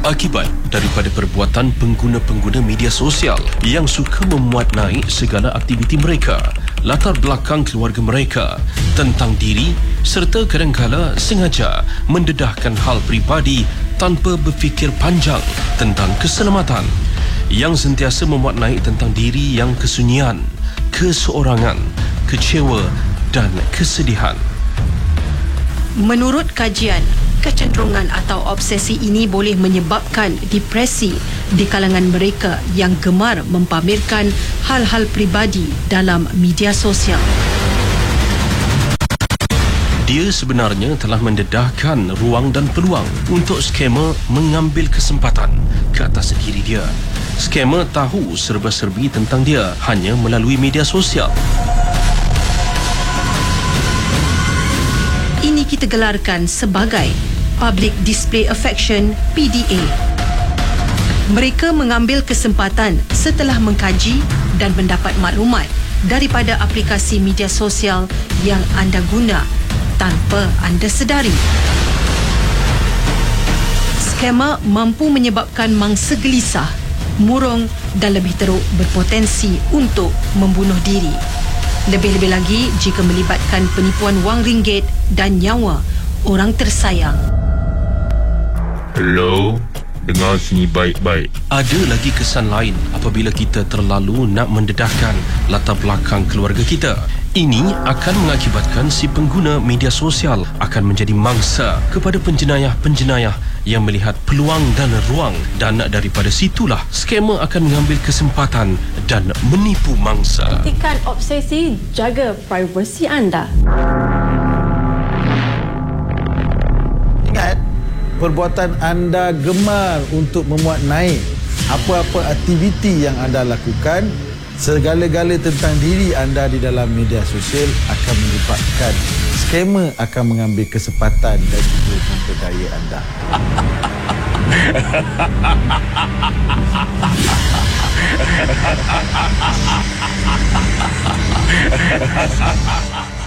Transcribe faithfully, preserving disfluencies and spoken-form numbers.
Akibat daripada perbuatan pengguna-pengguna media sosial yang suka memuat naik segala aktiviti mereka, latar belakang keluarga mereka, tentang diri serta kadangkala sengaja mendedahkan hal peribadi tanpa berfikir panjang tentang keselamatan, yang sentiasa memuat naik tentang diri yang kesunyian, keseorangan, kecewa dan kesedihan. Menurut kajian, kecenderungan atau obsesi ini boleh menyebabkan depresi di kalangan mereka yang gemar mempamerkan hal-hal peribadi dalam media sosial. Dia sebenarnya telah mendedahkan ruang dan peluang untuk skamer mengambil kesempatan ke atas diri dia. Skamer tahu serba-serbi tentang dia hanya melalui media sosial. Ini kita gelarkan sebagai Public Display Affection P D A. Mereka mengambil kesempatan setelah mengkaji dan mendapat maklumat daripada aplikasi media sosial yang anda guna tanpa anda sedari. Skamer mampu menyebabkan mangsa gelisah, murung dan lebih teruk berpotensi untuk membunuh diri. Lebih-lebih lagi jika melibatkan penipuan wang ringgit dan nyawa orang tersayang. Hello, dengar sini baik-baik. Ada lagi kesan lain apabila kita terlalu nak mendedahkan latar belakang keluarga kita. Ini akan mengakibatkan si pengguna media sosial akan menjadi mangsa kepada penjenayah-penjenayah yang melihat peluang dan ruang, dan daripada situlah skamer akan mengambil kesempatan dan menipu mangsa. Hentikan obsesi, jaga privasi anda. Ingat, perbuatan anda gemar untuk memuat naik apa-apa aktiviti yang anda lakukan, segala-gala tentang diri anda di dalam media sosial akan menyebabkan skamer akan mengambil kesempatan dan juga memperdaya anda. Ha ha ha ha ha.